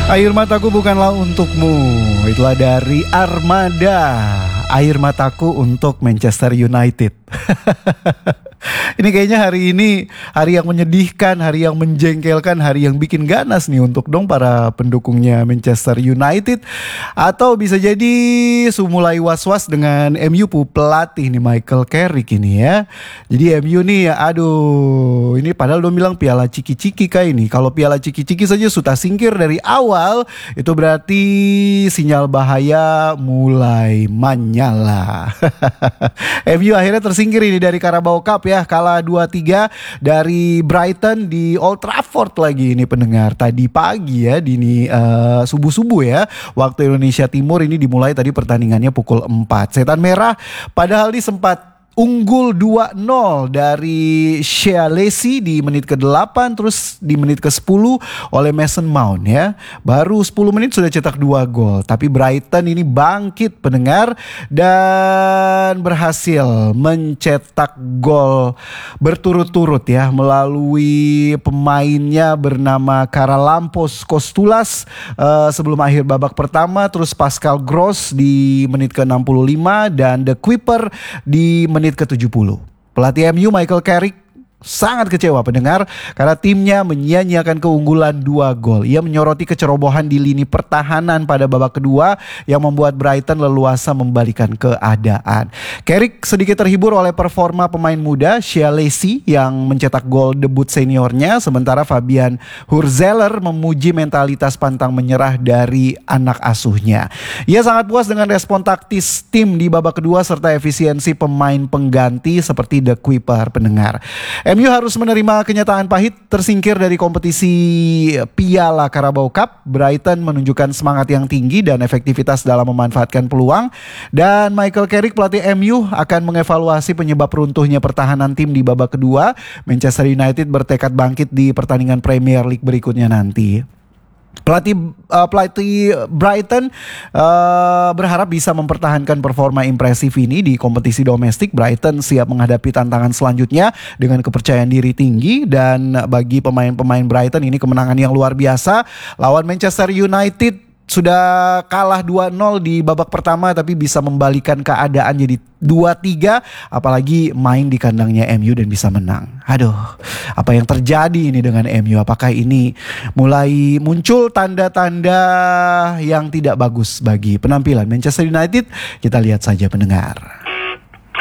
Air mataku bukanlah untukmu. Itulah dari Armada. Air mataku untuk Manchester United. Ini kayaknya hari ini hari yang menyedihkan, hari yang menjengkelkan, hari yang bikin ganas nih untuk para pendukungnya Manchester United. Atau bisa jadi mulai was-was dengan MU pelatih nih Michael Carrick ini ya. Jadi MU nih aduh, ini padahal udah bilang piala ciki-ciki kayak ini. Kalau piala ciki-ciki saja sudah singkir dari awal, itu berarti sinyal bahaya mulai menyala. MU akhirnya tersingkir ini dari Carabao Cup ya, kalah 2-3 dari Brighton di Old Trafford lagi ini pendengar. Tadi pagi ya, dini subuh-subuh ya, waktu Indonesia Timur ini dimulai tadi pertandingannya pukul 4. Setan Merah padahal ini sempat unggul 2-0 dari Shea Lacy di menit ke-8, terus di menit ke-10 oleh Mason Mount ya. Baru 10 menit sudah cetak 2 gol. Tapi Brighton ini bangkit pendengar dan berhasil mencetak gol berturut-turut ya melalui pemainnya bernama Karalampos Kostulas sebelum akhir babak pertama, terus Pascal Gross di menit ke-65 dan The Kuiper di menit ke-70. Pelatih MU Michael Carrick sangat kecewa pendengar karena timnya menyia-nyiakan keunggulan 2 gol. Ia menyoroti kecerobohan di lini pertahanan pada babak kedua yang membuat Brighton leluasa membalikan keadaan. Carrick sedikit terhibur oleh performa pemain muda Shea Lacy yang mencetak gol debut seniornya, sementara Fabian Hurzeler memuji mentalitas pantang menyerah dari anak asuhnya. Ia sangat puas dengan respon taktis tim di babak kedua serta efisiensi pemain pengganti seperti The Kuiper pendengar. MU harus menerima kenyataan pahit tersingkir dari kompetisi Piala Carabao Cup. Brighton menunjukkan semangat yang tinggi dan efektivitas dalam memanfaatkan peluang. Dan Michael Carrick pelatih MU akan mengevaluasi penyebab runtuhnya pertahanan tim di babak kedua. Manchester United bertekad bangkit di pertandingan Premier League berikutnya nanti. Pelatih Brighton berharap bisa mempertahankan performa impresif ini di kompetisi domestik. Brighton siap menghadapi tantangan selanjutnya dengan kepercayaan diri tinggi, dan bagi pemain-pemain Brighton ini kemenangan yang luar biasa lawan Manchester United. Sudah kalah 2-0 di babak pertama tapi bisa membalikan keadaan jadi 2-3, apalagi main di kandangnya MU dan bisa menang. Aduh, apa yang terjadi ini dengan MU? Apakah ini mulai muncul tanda-tanda yang tidak bagus bagi penampilan Manchester United? Kita lihat saja pendengar.